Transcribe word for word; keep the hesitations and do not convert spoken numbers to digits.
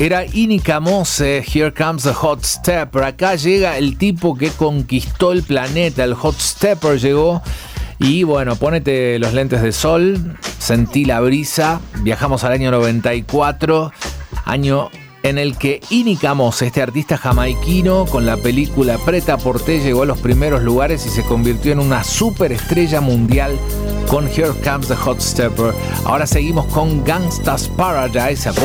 Era Inika Mose, Here Comes the Hot Stepper. Acá llega el tipo que conquistó el planeta. El Hot Stepper llegó. Y bueno, ponete los lentes de sol, sentí la brisa. Viajamos al año noventa y cuatro, año en el que Inika Mose, este artista jamaiquino, con la película Prêt-à-porter, llegó a los primeros lugares y se convirtió en una superestrella mundial con Here Comes the Hot Stepper. Ahora seguimos con Gangsta's Paradise.